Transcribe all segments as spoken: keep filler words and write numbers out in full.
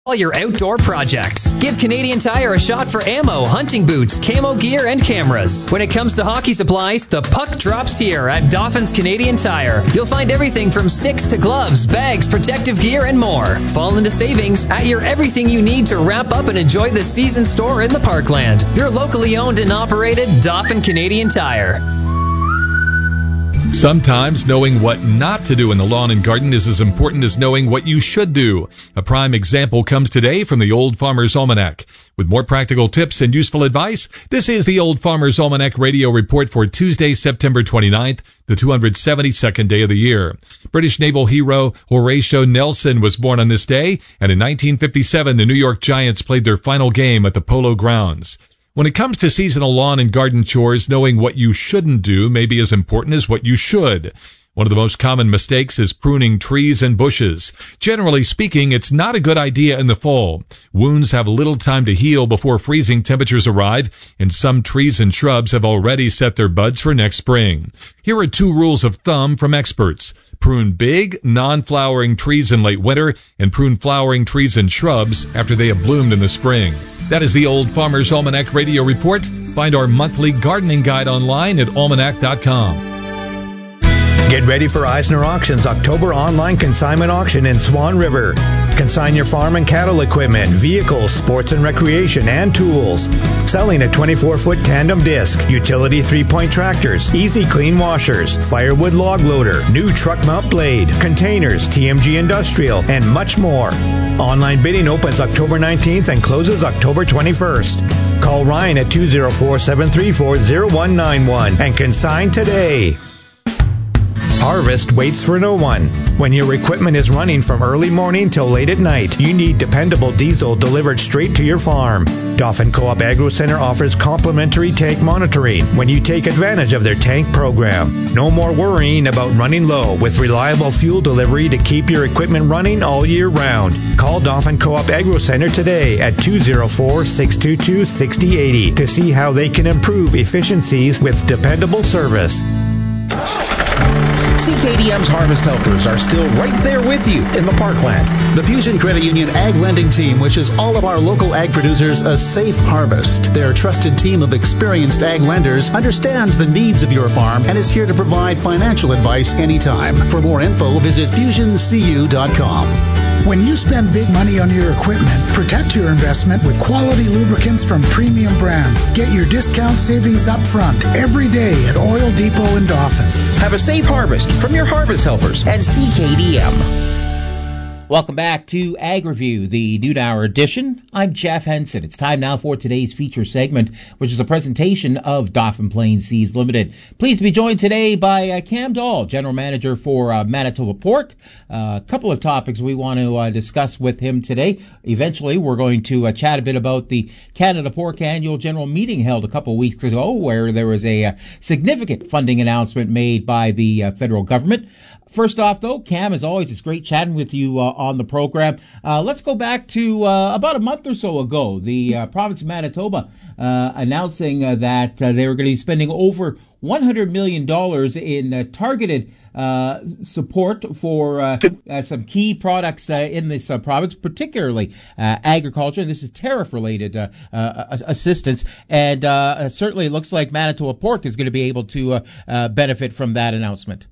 all your outdoor projects. Give Canadian Tire a shot for ammo, hunting boots, camo gear, and cameras. When it comes to hockey supplies, the puck drops here at Dauphin's Canadian Tire. You'll find everything from sticks to gloves, bags, protective gear, and more. Fall into savings at your everything you need to wrap up and enjoy the season store in the Parkland. Your locally owned and operated Dauphin Canadian Tire. Sometimes knowing what not to do in the lawn and garden is as important as knowing what you should do. A prime example comes today from the Old Farmer's Almanac. With more practical tips and useful advice, this is the Old Farmer's Almanac radio report for Tuesday, September twenty-ninth, the two hundred seventy-second day of the year. British naval hero Horatio Nelson was born on this day, and in nineteen fifty-seven, the New York Giants played their final game at the Polo Grounds. When it comes to seasonal lawn and garden chores, knowing what you shouldn't do may be as important as what you should. One of the most common mistakes is pruning trees and bushes. Generally speaking, it's not a good idea in the fall. Wounds have little time to heal before freezing temperatures arrive, and some trees and shrubs have already set their buds for next spring. Here are two rules of thumb from experts. Prune big, non-flowering trees in late winter, and prune flowering trees and shrubs after they have bloomed in the spring. That is the Old Farmer's Almanac Radio Report. Find our monthly gardening guide online at almanac dot com. Get ready for Eisner Auction's October online consignment auction in Swan River. Consign your farm and cattle equipment, vehicles, sports and recreation, and tools. Selling a twenty-four foot tandem disc, utility three-point tractors, easy clean washers, firewood log loader, new truck mount blade, containers, T M G Industrial, and much more. Online bidding opens October nineteenth and closes October twenty-first. Call Ryan at two oh four, seven three four, oh one nine one and consign today. Harvest waits for no one. When your equipment is running from early morning till late at night, you need dependable diesel delivered straight to your farm. Dauphin Co-op Agro Center offers complimentary tank monitoring when you take advantage of their tank program. No more worrying about running low with reliable fuel delivery to keep your equipment running all year round. Call Dauphin Co-op Agro Center today at two oh four, six two two, six oh eight oh to see how they can improve efficiencies with dependable service. C K D M's Harvest Helpers are still right there with you in the Parkland. The Fusion Credit Union Ag Lending Team wishes all of our local ag producers a safe harvest. Their trusted team of experienced ag lenders understands the needs of your farm and is here to provide financial advice anytime. For more info, visit fusion c u dot com. When you spend big money on your equipment, protect your investment with quality lubricants from premium brands. Get your discount savings up front every day at Oil Depot in Dauphin. Have a safe harvest from your Harvest Helpers at C K D M. Welcome back to Ag Review, the noon hour edition. I'm Jeff Henson. It's time now for today's feature segment, which is a presentation of Dauphin Plains Seeds Limited. Pleased to be joined today by uh, Cam Dahl, General Manager for uh, Manitoba Pork. A uh, couple of topics we want to uh, discuss with him today. Eventually, we're going to uh, chat a bit about the Canada Pork Annual General Meeting held a couple of weeks ago, where there was a uh, significant funding announcement made by the uh, federal government. First off, though, Cam, as always, it's great chatting with you uh, on the program. Uh, let's go back to uh, about a month or so ago, the uh, province of Manitoba uh, announcing uh, that uh, they were going to be spending over one hundred million dollars in uh, targeted uh, support for uh, uh, some key products uh, in this uh, province, particularly uh, agriculture. And this is tariff-related uh, uh, assistance. And uh, certainly it looks like Manitoba Pork is going to be able to uh, uh, benefit from that announcement.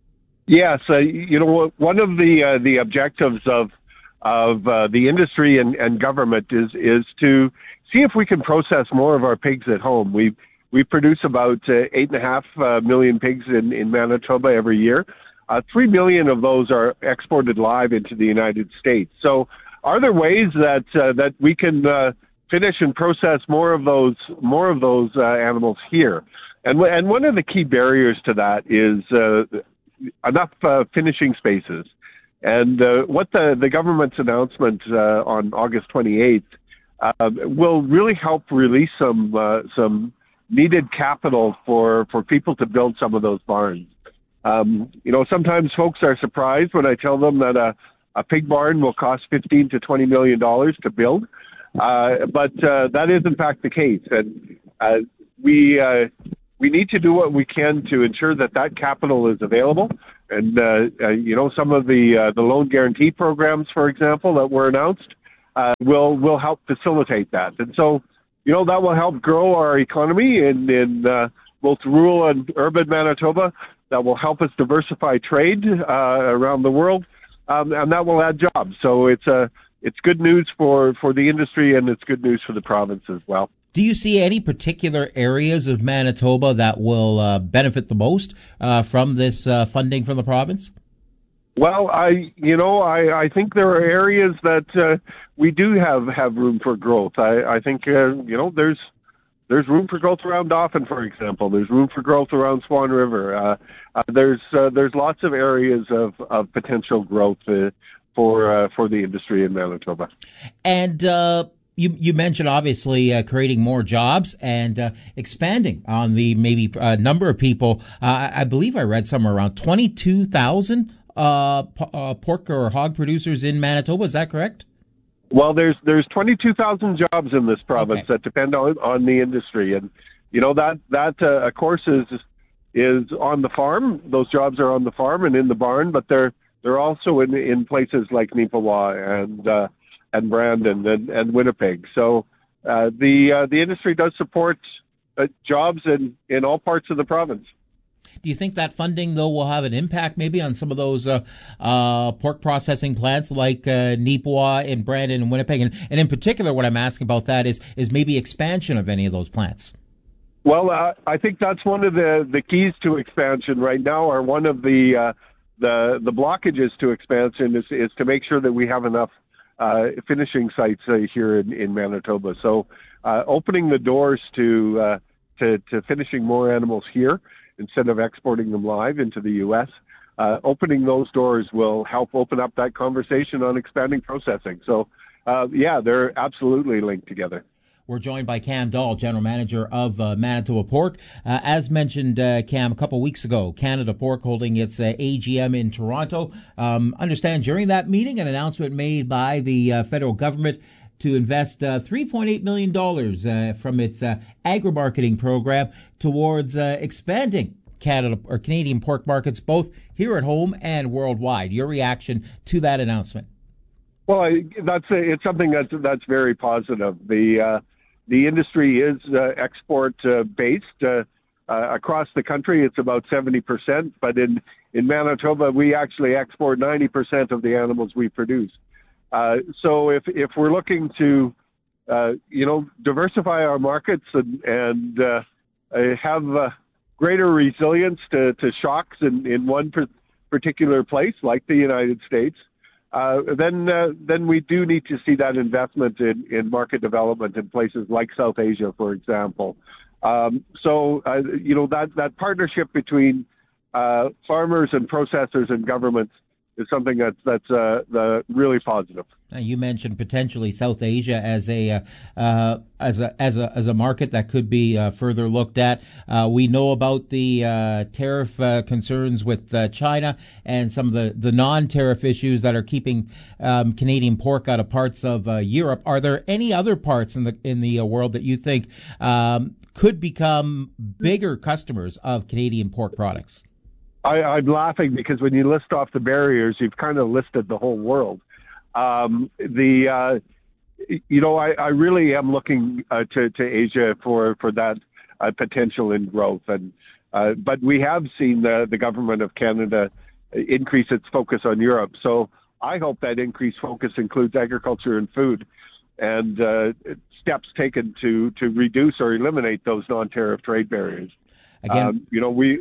Yes, uh, you know, one of the uh, the objectives of of uh, the industry and, and government is is to see if we can process more of our pigs at home. We we produce about uh, eight and a half uh, million pigs in, in Manitoba every year. Uh, Three million of those are exported live into the United States. So, are there ways that uh, that we can uh, finish and process more of those more of those uh, animals here? And and one of the key barriers to that is uh, enough uh, finishing spaces. And uh, what the, the government's announcement uh, on August twenty-eighth uh, will really help release some uh, some needed capital for, for people to build some of those barns. Um, you know, sometimes folks are surprised when I tell them that a, a pig barn will cost fifteen to twenty million dollars to build. Uh, but uh, that is in fact the case. And uh, we uh, we need to do what we can to ensure that that capital is available. And, uh, uh, you know, some of the uh, the loan guarantee programs, for example, that were announced uh, will will help facilitate that. And so, you know, that will help grow our economy in, in uh, both rural and urban Manitoba. That will help us diversify trade uh, around the world, um, and that will add jobs. So it's a it's good news for, for the industry, and it's good news for the province as well. Do you see any particular areas of Manitoba that will uh, benefit the most uh, from this uh, funding from the province? Well, I, you know, I, I think there are areas that uh, we do have, have room for growth. I, I think, uh, you know, there's there's room for growth around Dauphin, for example. There's room for growth around Swan River. Uh, uh, there's uh, there's lots of areas of, of potential growth uh, for uh, for the industry in Manitoba. And uh, you you mentioned obviously uh, creating more jobs and uh, expanding on the maybe uh, number of people. Uh, I believe I read somewhere around twenty-two thousand uh, p- uh, pork or hog producers in Manitoba. Is that correct? Well, there's there's twenty-two thousand jobs in this province okay. that depend on, on the industry, and you know that that uh, of course is is on the farm. Those jobs are on the farm and in the barn, but they're they're also in in places like Neepawa and uh, and Brandon and, and Winnipeg. So uh, the uh, the industry does support uh, jobs in, in all parts of the province. Do you think that funding, though, will have an impact maybe on some of those uh, uh, pork processing plants like uh, Neepawa in Brandon and Winnipeg? And, and in particular, what I'm asking about that is is maybe expansion of any of those plants. Well, uh, I think that's one of the, the keys to expansion right now, or one of the uh, the the blockages to expansion is, is to make sure that we have enough uh, finishing sites uh, here in, in Manitoba. So uh, opening the doors to, uh, to to finishing more animals here instead of exporting them live into the U S, uh, opening those doors will help open up that conversation on expanding processing. So, uh, yeah, they're absolutely linked together. We're joined by Cam Dahl, General Manager of uh, Manitoba Pork. Uh, as mentioned, uh, Cam, a couple weeks ago, Canada Pork holding its uh, A G M in Toronto. Um, understand during that meeting, an announcement made by the uh, federal government to invest uh, three point eight million dollars uh, from its uh, agri-marketing program towards uh, expanding Canada or Canadian pork markets, both here at home and worldwide. Your reaction to that announcement? Well, I, that's a, it's something that's that's very positive. The uh, the industry is uh, export uh, based uh, uh, across the country. It's about seventy percent, but in in Manitoba, we actually export ninety percent of the animals we produce. Uh, so if if we're looking to, uh, you know, diversify our markets and, and uh, have uh, greater resilience to, to shocks in, in one per- particular place, like the United States, uh, then uh, then we do need to see that investment in, in market development in places like South Asia, for example. Um, so, uh, you know, that, that partnership between uh, farmers and processors and governments is something that's that's uh, the really positive. Now, you mentioned potentially South Asia as a uh, uh, as a as a as a market that could be uh, further looked at. Uh, we know about the uh, tariff uh, concerns with uh, China and some of the, the non-tariff issues that are keeping um, Canadian pork out of parts of uh, Europe. Are there any other parts in the in the uh, world that you think um, could become bigger customers of Canadian pork products? I, I'm laughing because when you list off the barriers, you've kind of listed the whole world. Um, the uh, you know, I, I really am looking uh, to, to Asia for for that uh, potential in growth, and uh, but we have seen the the government of Canada increase its focus on Europe. So I hope that increased focus includes agriculture and food, and uh, steps taken to to reduce or eliminate those non-tariff trade barriers. Again, um, you know, we.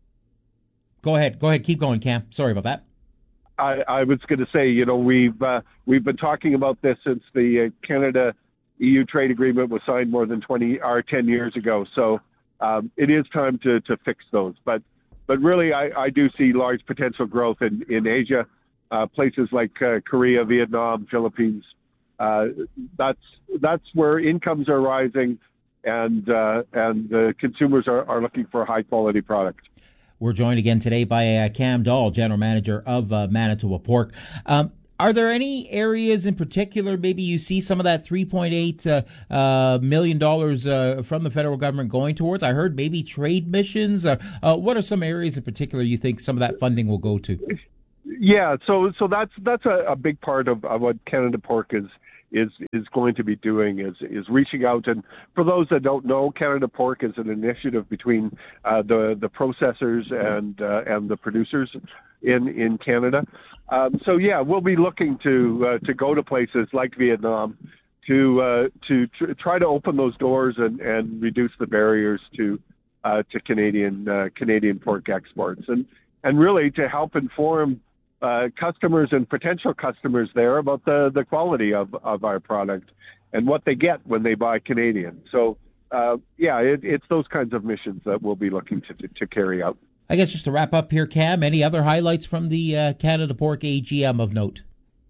Go ahead. Go ahead. Keep going, Cam. Sorry about that. I, I was going to say, you know, we've uh, we've been talking about this since the uh, Canada E U trade agreement was signed more than twenty or ten years ago. So um, it is time to, to fix those. But but really, I, I do see large potential growth in in Asia, uh, places like uh, Korea, Vietnam, Philippines. Uh, that's that's where incomes are rising, and uh, and the consumers are, are looking for high quality products. We're joined again today by uh, Cam Dahl, General Manager of uh, Manitoba Pork. Um, are there any areas in particular, maybe you see some of that three point eight uh, uh, million dollars uh, from the federal government going towards? I heard maybe trade missions. Uh, uh, what are some areas in particular you think some of that funding will go to? Yeah, so so that's that's a, a big part of, of what Canada Pork is is is going to be doing is is reaching out. And for those that don't know, Canada Pork is an initiative between uh, the the processors and uh, and the producers in in Canada. Um, so yeah, we'll be looking to uh, to go to places like Vietnam to uh, to tr- try to open those doors and, and reduce the barriers to uh, to Canadian uh, Canadian pork exports, and and really to help inform uh, customers and potential customers there about the, the quality of, of our product and what they get when they buy Canadian. So uh, yeah, it, it's those kinds of missions that we'll be looking to to, to carry out. I guess just to wrap up here, Cam, any other highlights from the uh, Canada Pork A G M of note?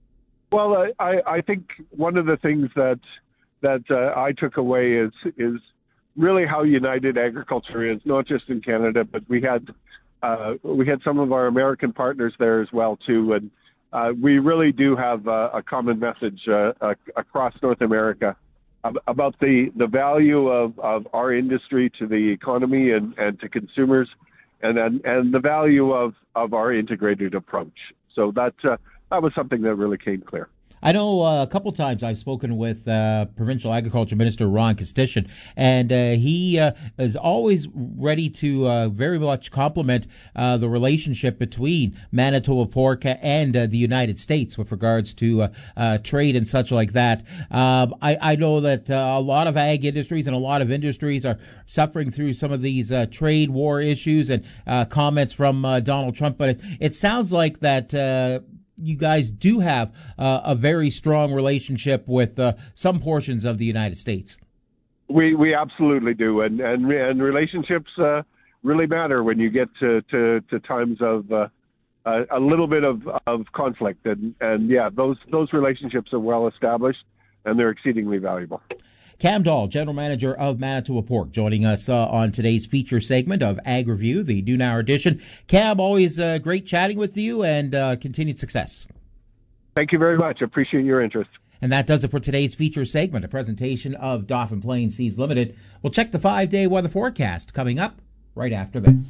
Well, I, I think one of the things that that uh, I took away is is really how united agriculture is, not just in Canada, but we had uh, we had some of our American partners there as well too, and uh, we really do have a, a common message uh, uh, across North America about the, the value of, of our industry to the economy and, and to consumers, and and, and the value of, of our integrated approach. So that. Uh, That was something that really came clear. I know uh, a couple times I've spoken with uh, Provincial Agriculture Minister Ron Kostishin, and uh, he uh, is always ready to uh, very much compliment uh, the relationship between Manitoba Pork and uh, the United States with regards to uh, uh, trade and such like that. Um, I, I know that uh, a lot of ag industries and a lot of industries are suffering through some of these uh, trade war issues and uh, comments from uh, Donald Trump, but it, it sounds like that uh, you guys do have uh, a very strong relationship with uh, some portions of the United States. We we absolutely do, and and, and relationships uh, really matter when you get to, to, to times of uh, a, a little bit of, of conflict, and, and yeah, those those relationships are well established, and they're exceedingly valuable. Cam Dahl, General Manager of Manitoba Pork, joining us uh, on today's feature segment of Ag Review, the noon hour edition. Cam, always uh, great chatting with you, and uh, continued success. Thank you very much. I appreciate your interest. And that does it for today's feature segment, a presentation of Dauphin Plains Seeds Limited. We'll check the five-day weather forecast coming up right after this.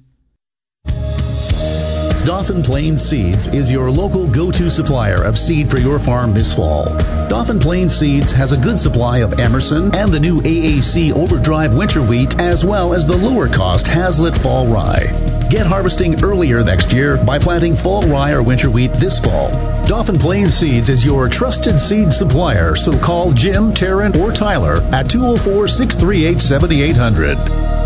Dauphin Plains Seeds is your local go-to supplier of seed for your farm this fall. Dauphin Plains Seeds has a good supply of Emerson and the new A A C Overdrive winter wheat, as well as the lower-cost Hazlitt fall rye. Get harvesting earlier next year by planting fall rye or winter wheat this fall. Dauphin Plains Seeds is your trusted seed supplier, so call Jim, Taryn, or Tyler at two oh four, six three eight, seven eight hundred.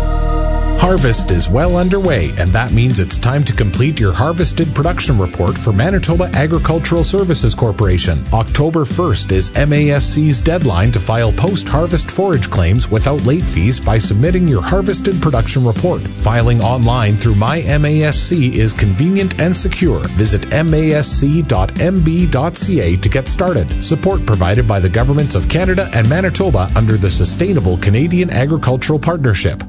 Harvest is well underway, and that means it's time to complete your harvested production report for Manitoba Agricultural Services Corporation. October first is M A S C's deadline to file post-harvest forage claims without late fees by submitting your harvested production report. Filing online through My M A S C is convenient and secure. Visit M A S C dot M B dot C A to get started. Support provided by the governments of Canada and Manitoba under the Sustainable Canadian Agricultural Partnership.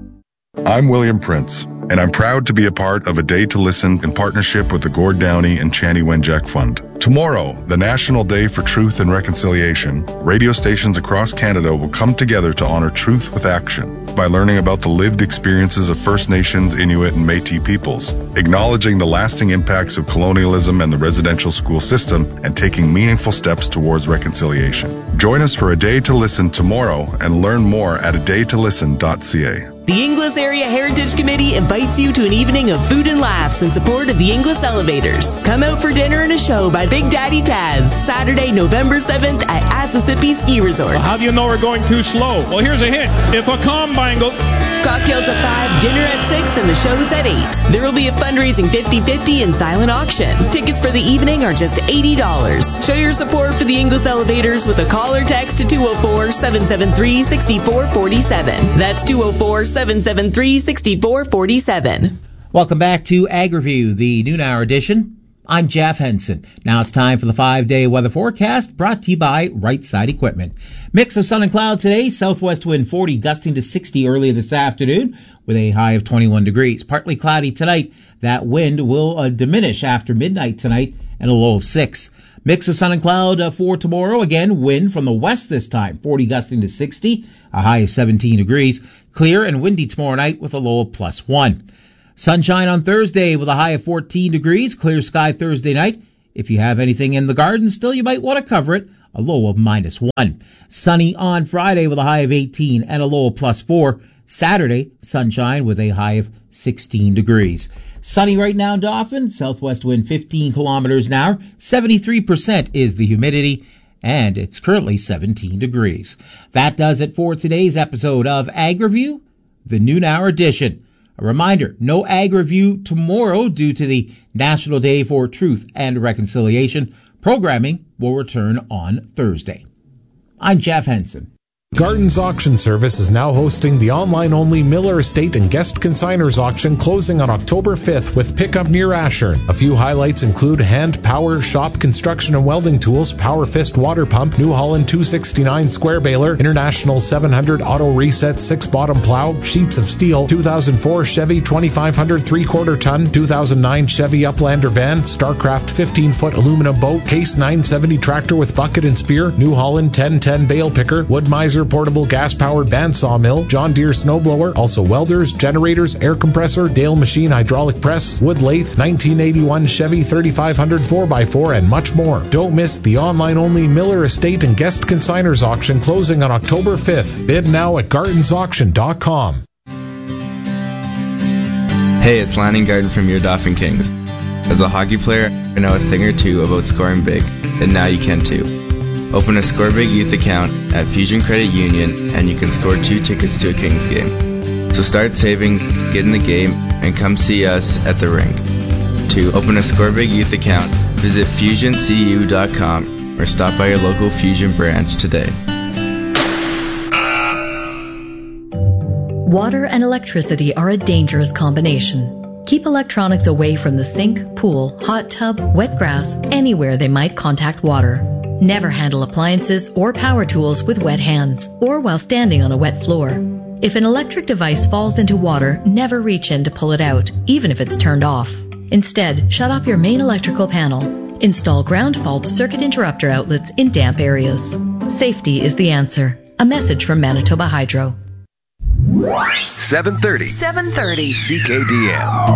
I'm William Prince, and I'm proud to be a part of A Day to Listen in partnership with the Gord Downie and Chanie Wenjack Fund. Tomorrow, the National Day for Truth and Reconciliation, radio stations across Canada will come together to honor truth with action by learning about the lived experiences of First Nations, Inuit, and Métis peoples, acknowledging the lasting impacts of colonialism and the residential school system, and taking meaningful steps towards reconciliation. Join us for A Day to Listen tomorrow and learn more at a day to listen dot c a. The Inglis Area Heritage Committee invites you to an evening of food and laughs in support of the Inglis Elevators. Come out for dinner and a show by Big Daddy Taz, Saturday, November seventh at Assisipi Ski Resort. Well, how do you know we're going too slow? Well, here's a hint. If a combine goes... Cocktails at five, dinner at six, and the show's at eight. There will be a fundraising fifty-fifty and silent auction. Tickets for the evening are just eighty dollars. Show your support for the Inglis Elevators with a call or text to two oh four, seven seven three, six four four seven. That's two oh four, seven seven three, six four four seven. Welcome back to Ag Review, the noon hour edition. I'm Jeff Henson. Now it's time for the five-day weather forecast brought to you by Right Side Equipment. Mix of sun and cloud today, southwest wind forty, gusting to sixty early this afternoon with a high of twenty-one degrees. Partly cloudy tonight. That wind will uh, diminish after midnight tonight and a low of six. Mix of sun and cloud uh, for tomorrow. Again, wind from the west this time, forty gusting to sixty, a high of seventeen degrees. Clear and windy tomorrow night with a low of plus one. Sunshine on Thursday with a high of fourteen degrees. Clear sky Thursday night. If you have anything in the garden still, you might want to cover it. a low of minus one. Sunny on Friday with a high of eighteen and a low of plus four. Saturday, sunshine with a high of sixteen degrees. Sunny right now in Dauphin, southwest wind fifteen kilometers an hour, seventy-three percent is the humidity, and it's currently seventeen degrees. That does it for today's episode of Ag Review, the noon hour edition. A reminder, no Ag Review tomorrow due to the National Day for Truth and Reconciliation. Programming will return on Thursday. I'm Jeff Henson. Gardens Auction Service is now hosting the online-only Miller Estate and Guest Consigners Auction closing on October fifth with pickup near Ashern. A few highlights include hand, power, shop, construction and welding tools, Power Fist water pump, New Holland two sixty-nine square baler, International seven hundred auto reset six bottom plow, sheets of steel, two thousand four Chevy twenty-five hundred three-quarter ton, two thousand nine Chevy Uplander van, StarCraft fifteen-foot aluminum boat, Case nine seventy tractor with bucket and spear, New Holland ten ten bale picker, Woodmiser portable gas-powered band sawmill, John Deere snowblower, also welders, generators, air compressor, Dale machine hydraulic press, wood lathe, nineteen eighty-one Chevy thirty-five hundred four by four, and much more. Don't miss the online-only Miller Estate and Guest Consigners Auction closing on October fifth. Bid now at gardens auction dot com. Hey, it's Lanning Garden from your Dauphin Kings. As a hockey player, I know a thing or two about scoring big, and now you can too. Open a Score Big Youth account at Fusion Credit Union and you can score two tickets to a Kings game. So start saving, get in the game, and come see us at the rink. To open a Score Big Youth account, visit fusion c u dot com or stop by your local Fusion branch today. Water and electricity are a dangerous combination. Keep electronics away from the sink, pool, hot tub, wet grass, anywhere they might contact water. Never handle appliances or power tools with wet hands or while standing on a wet floor. If an electric device falls into water, never reach in to pull it out, even if it's turned off. Instead, shut off your main electrical panel. Install ground fault circuit interrupter outlets in damp areas. Safety is the answer. A message from Manitoba Hydro. seven thirty. seven thirty. C K D M.